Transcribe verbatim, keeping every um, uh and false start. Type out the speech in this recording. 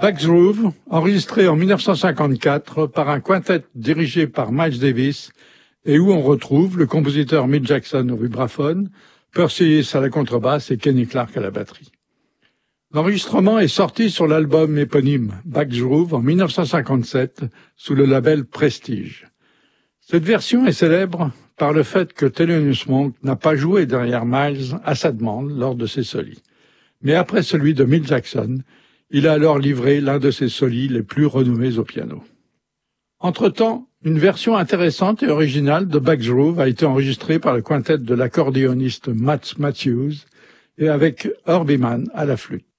Back's Groove, enregistré en mille neuf cent cinquante-quatre par un quintet dirigé par Miles Davis et où on retrouve le compositeur Milt Jackson au vibraphone, Percy Hills à la contrebasse et Kenny Clarke à la batterie. L'enregistrement est sorti sur l'album éponyme Back's Groove en mille neuf cent cinquante-sept sous le label Prestige. Cette version est célèbre par le fait que Thelonious Monk n'a pas joué derrière Miles à sa demande lors de ses solis. Mais après celui de Milt Jackson, il a alors livré l'un de ses solis les plus renommés au piano. Entre-temps, une version intéressante et originale de Back's Groove a été enregistrée par le quintet de l'accordéoniste Matt Matthews et avec Herbie Mann à la flûte.